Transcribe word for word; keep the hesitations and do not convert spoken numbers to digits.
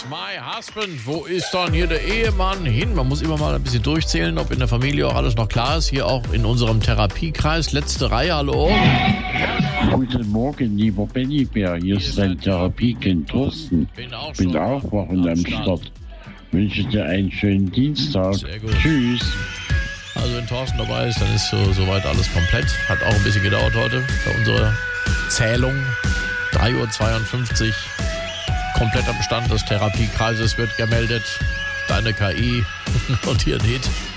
my husband. Wo ist dann hier der Ehemann hin? Man muss immer mal ein bisschen durchzählen, ob in der Familie auch alles noch klar ist. Hier auch in unserem Therapiekreis. Letzte Reihe, hallo. Guten Morgen, lieber Bellybär. Hier ist dein Therapiekind Thorsten. Bin auch, Bin auch wach und am Start. Wünsche dir einen schönen Dienstag. Sehr gut. Tschüss. Also wenn Thorsten dabei ist, dann ist so soweit alles komplett. Hat auch ein bisschen gedauert heute für unsere Zählung. drei Uhr zweiundfünfzig. Kompletter Bestand des Therapiekreises wird gemeldet. Deine K I und hier ein Hit.